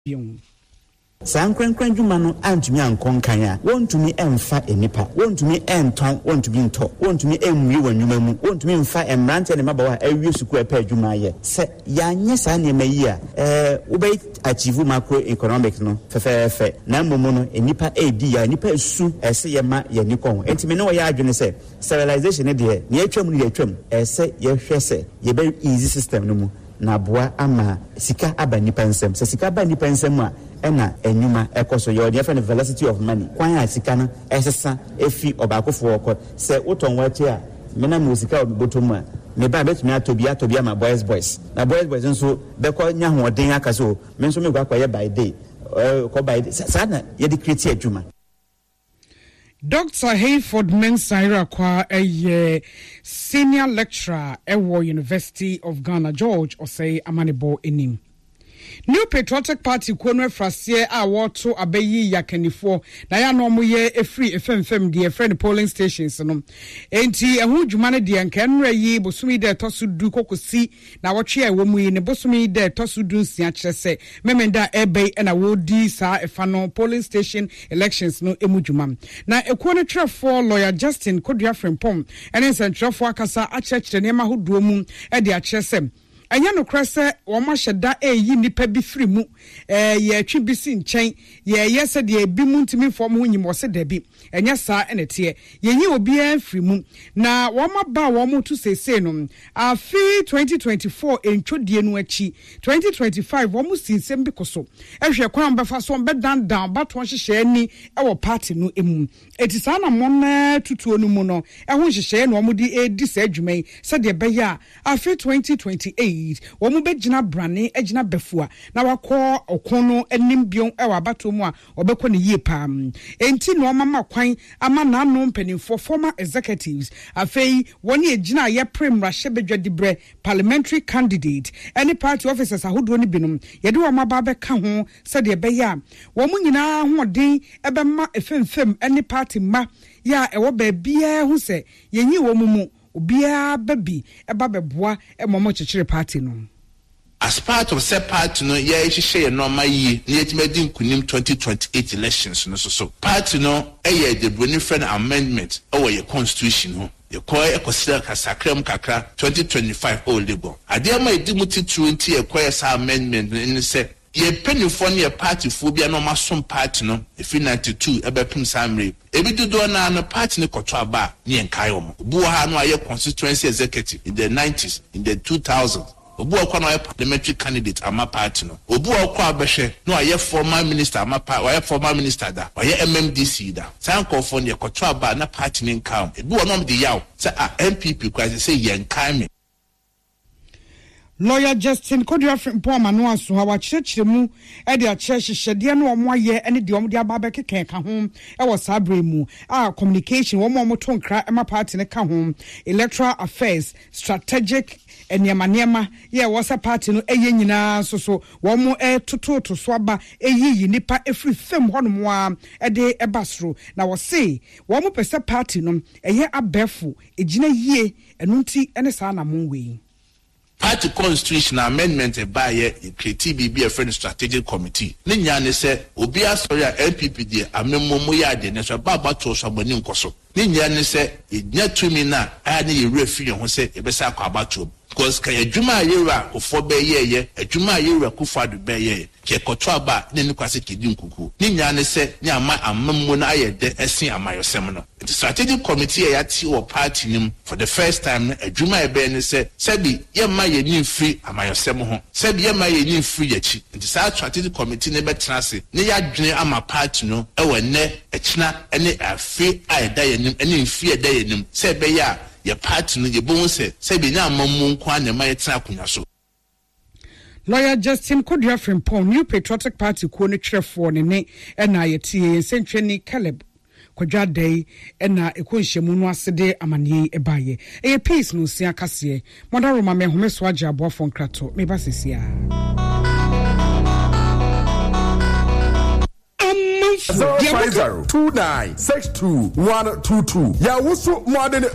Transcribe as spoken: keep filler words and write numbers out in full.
biom. Sankran Juma no antumi ankon kan a wontumi emfa enipa wontumi enton wontumi nto wontumi emwi wanwuma mu wontumi mfa emrante ne mabawa awie suku epa adwuma ye se yanye sa ne mayi a eh ubay achieve macroeconomics no fefefe na momo no enipa edi ya enipa esu ese ye ma ye nikon entimi ne wo ya adwene se civilization ne de ne atwam ne atwam ese ye hwese ye be easy system no mu na boa ama sika aba nipa nsem se sika aba nipa nsem a ena enyuma ekoso your different velocity of money kwan a sika no esesa efi obakofo okọ se woton wachi a mena musika obotom a me ba betumi atobi atobi ama boys boys na boys boys nso beko nya hoden aka so me nso me gwa kwaye by day ko by day sa na ye de create adwuma. Doctor Hayford Mensah kwa a senior lecturer at University of Ghana, George Osei Amanebo Enim. New Patriotic Party Kwenwe Frasie a wato abeyi yakanifo na ya no mo ye efri efemfem de friend polling stations no enti ehu dwuma ne de nkanra yi bosumi de tosu du kokosi na wotwe a womu yi ne bosumi de tosu du nsia kyerese memenda ebe na wodi sa efa no polling station elections no emu dwuma na ekuo ne trefo lawyer Justin Kodua Frimpom ene sentrefo akasa akyerkyere ne ma hodo mu e de akyerese anya no krese wo ma hyeda eyi nipa bi firi mu eh ye twi bi si nchen ye yese de bi mu ntimi fom ho nyim wose da bi enya saa enete ye yi obi an firi mu na wo ma ba wo mu to sese no afi twenty twenty-four entwodie no achi twenty twenty-five wo mu sinsem bi koso ehwe kwan befa so be dan dan baton hyehye ani e wo party no emu eti saa na mo na tutuo no mu no e ho hyehye no mo di edi sa adwumai se de be ya afi twenty twenty-eight womu begina brane agina befua na wakọ okono enim bion e wabato mu a obekọ ne yie pam enti no mama kwan ama na no mpanimfo former executives afei woni agina ye prem rahye bedwadibre parliamentary candidate any party officers ahodo ni binom ye de wo maba beka ho se de be ya womu nyina ho den ebema efemfem any party ma ya e wo ba bia hu se yenyi womu mu obia baby eba beboa e momo chechire party no as part of said party no ye hihye normal yi ye timedi nkunim twenty twenty-eight elections no so so party no eye the brony friend amendment o ye constitution no ye koy ekosira kasakrem kakra twenty twenty-five o lebo ade ma edimuti twenty ye koy sa amendment ni se ye penifo ne ye party fo bia no masom party no efi ninety-two ebepim samre ebi dodo na no party ne koto aba ne enkai omo obu ha no aye constituency executive in the nineties in the two thousands obu akwa no aye parliamentary candidate ama party no obu akwa abehwe no aye former minister ama party aye former minister da aye M M D C da sanko fo ne koto aba na party ne enkai ebi wo no de yaw say a M P P kwa say ye enkai me. Lawyer Justin Kodua Frimpom anu aso ha wa kyerkyere mu e de akyerhyehye no omo aye ene de omo de aba bekeka ka ho e wo sabre mu a communication wo omo to nkra e ma party ne ka ho electoral affairs strategic eniema niema ye wo sa party no eye nyina so so wo mo e tototo so aba eyiyi nipa efri fem hono a e de e basro na wo se wo mo pese party no eye abefo egina yie enunti ene sa na monwe party constitution amendment e ba ye create B B a friend strategic committee ne nya ne se obi asori a N P P de amemmomo ya de ne so ba ba to so abani nkoso ne nya ne se nya tumi na a ne ye refi ho se e be sa akwa abato because kan adwuma ayera ofo be ye ye adwuma ayera kufadu be ye ke koto aba ne ne kwase kedi nkuku ne nya ne se ne ama amemmo na ayede esen amayosem no the strategic committee ya ti o party nim for the first time adwuma e be ne se sabi ye ma ye ni free amayosem ho sabi ye ma ye ni free yachi the strategic committee ne betra se ne ya dwene ama party no e we ne echina ene afi ayeda ye nim ene mfi eda ye nim se be ya ye party no ye bon se sabi na amammu nkwa ne ma ye tena akunya so. Lawyer Justin Kodua Frimpom New Patriotic Party ko ne twerefo ne ne na yetie sentweni Caleb Kodua Day na ekonhyemu no asede amane ebaye e peace no sia kase modaro ma me homeso age aboafo nkrato me ba sesia zero five zero two nine six two one two two. Ya wusu modern